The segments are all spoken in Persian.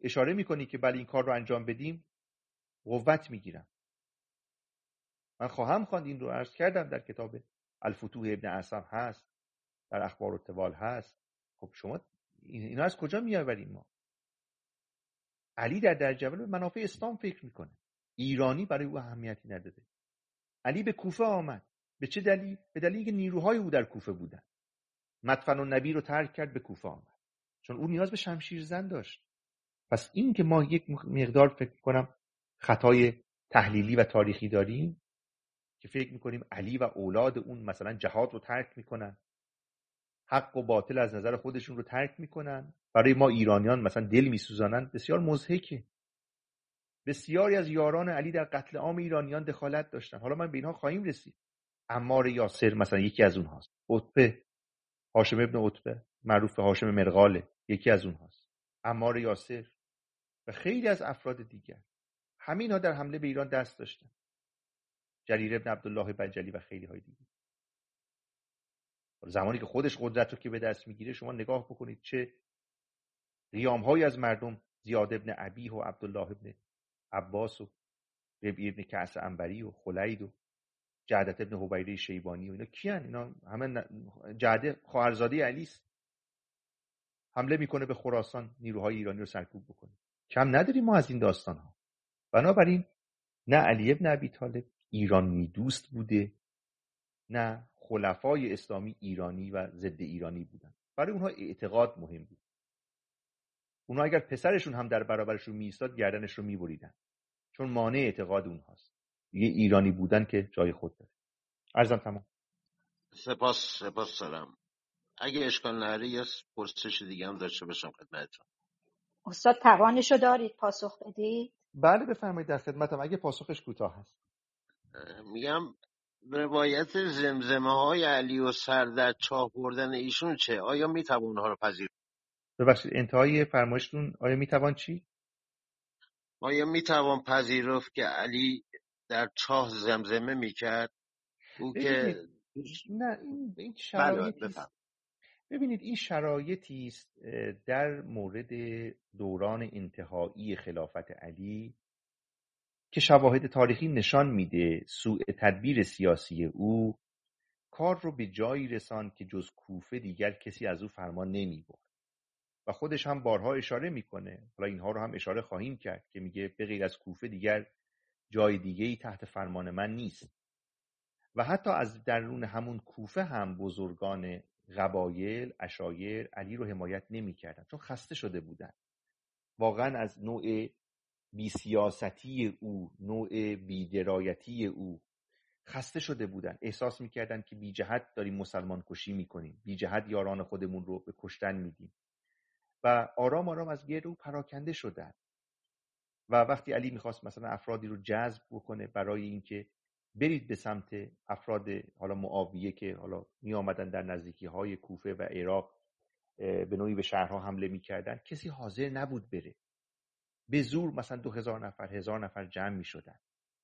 اشاره میکنی که بله این کار رو انجام بدیم، قوت میگیرم. من خواهم خواند، این رو عرض کردم در کتاب الفتوح ابن اعصم هست، در اخبار الطوال هست. خب شما اینا از کجا میآوریم؟ ما علی در درجه اول به منافع اسلام فکر میکنه، ایرانی برای او اهمیتی نداده. علی به کوفه آمد، به چه دلیل؟ به دلیلی که نیروهای او در کوفه بودن. مدفن النبی رو ترک کرد، به کوفه آمد، چون او نیاز به شمشیر زن داشت. پس این که ما یک مقدار فکر کنم خطای تحلیلی و تاریخی داریم که فکر میکنیم علی و اولاد اون مثلا جهاد رو ترک میکنن، حق و باطل از نظر خودشون رو ترک میکنن، برای ما ایرانیان مثلا دل میسوزانن، بسیار مضحکه. بسیاری از یاران علی در قتل عام ایرانیان دخالت داشتن. حالا من به اینها خواهیم رسید. عمار یاسر مثلا یکی از اونهاست. عتبه، هاشم ابن عتبه معروف به هاشم مرغاله، یکی از اونهاست. عمار یاسر و خیلی از افراد دیگر، همین ها در حمله به ایران دست داشتن. جریر ابن عبدالله بجلی و خیلی های دیگر. زمانی که خودش قدرت رو که به دست میگیره، شما نگاه بکنید چه قیام‌هایی از مردم، زیاد ابن ابیه و عبدالله ابن عباس و ربیع ابن کعس عنبری و خلید و جعدت ابن حبیره شیبانی و اینا کیان؟ اینا همه جعده خواهرزاده علی است. حمله میکنه به خراسان، نیروهای ایرانی رو سرکوب بکنه. کم نداریم ما از این داستان ها. بنابراین نه علی ابن ابی طالب ایرانی دوست بوده، نه خلفای اسلامی ایرانی و ضد ایرانی بودن. برای اونها اعتقاد مهم بود. اونها اگر پسرشون هم در برابرشون میایستاد، گردنش رو میبریدن، چون مانع اعتقاد اونهاست. دیگه ایرانی بودن که جای خود داره. عرضم تمام. سپاس سلام. اگه اشکال نداره یه پرسش دیگه هم داشته باشم خدمتتون. استاد توانشو دارید پاسخ بدید؟ بله بفرمایید، در خدمتم اگه پاسخش کوتاه هست. میگم روایت زمزمه های علی و سر در چاه بردن ایشون چه؟ آیا میتوان اونها رو پذیرفت؟ ببخشید انتهای فرمایشتون آیا میتوان چی؟ آیا میتوان پذیرفت که علی در چاه زمزمه میکرد؟ او که ببینید، نه این بله شرایطی است. بفهم. ببینید این شرایطی است در مورد دوران انتهایی خلافت علی که شواهد تاریخی نشان میده سوء تدبیر سیاسی او کار رو به جایی رساند که جز کوفه دیگر کسی از او فرمان نمیبرد و خودش هم بارها اشاره میکنه. حالا اینها رو هم اشاره خواهیم کرد که میگه به غیر از کوفه دیگر جای دیگه‌ای تحت فرمان من نیست. و حتی از درون همون کوفه هم بزرگان قبایل، عشایر علی رو حمایت نمی‌کردند، چون خسته شده بودند. واقعا از نوع بی‌سیاستی او، نوع بی‌درایتی او خسته شده بودند. احساس می‌کردند که بی جهت داریم مسلمان کشی می‌کنیم، بی جهت یاران خودمون رو به کشتن میدیم و آرام آرام از گرد او پراکنده شدند. و وقتی علی می‌خواست مثلا افرادی رو جذب بکنه برای اینکه برید به سمت افراد حالا معاویه که حالا می آمدن در نزدیکی‌های کوفه و عراق به نوعی به شهرها حمله می‌کردن، کسی حاضر نبود بره. به زور مثلا 2000 نفر 1000 نفر جمع می‌شدن.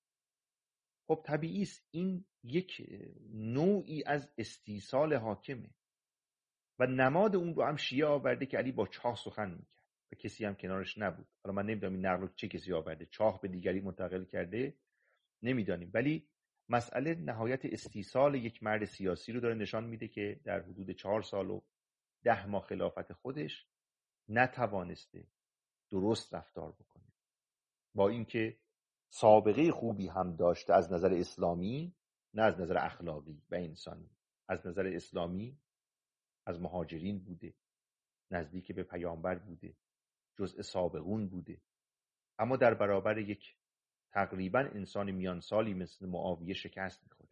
خب طبیعی است این یک نوعی از استیصال حاکمه و نماد اون رو هم شیعه آورده که علی با چاه سخن می‌کرد و کسی هم کنارش نبود. حالا من نمی‌دونم این نقل رو چه کسی آورده، چاه به دیگری منتقل کرده نمیدانیم، ولی مسئله نهایت استیصال یک مرد سیاسی رو داره نشان میده که در حدود 4 سال و 10 ماه خلافت خودش نتوانسته درست رفتار بکنه، با اینکه سابقه خوبی هم داشته از نظر اسلامی، نه از نظر اخلاقی و انسانی. از نظر اسلامی از مهاجرین بوده، نزدیک به پیامبر بوده، جزء سابقون بوده، اما در برابر یک تقریبا انسان میان سالی مثل معاویه شکست میخوره.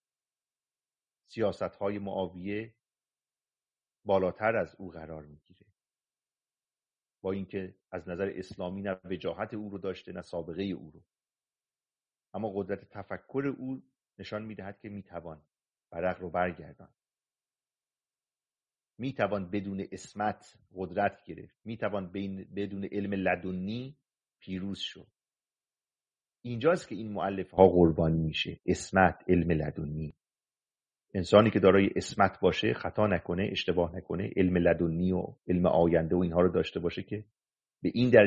سیاست‌های معاویه بالاتر از او قرار میگیره، با اینکه از نظر اسلامی نه وجاهت او رو داشته نه سابقه او رو، اما قدرت تفکر او نشان میدهد که میتوان ورق رو برگردان، میتوان بدون عصمت قدرت گرفت، میتوان بدون علم لدنی پیروز شد. اینجاست که این مؤلف ها قربانی میشه. عصمت، علم لدنی. انسانی که دارای عصمت باشه، خطا نکنه، اشتباه نکنه، علم لدنی و علم آینده و اینها رو داشته باشه که به این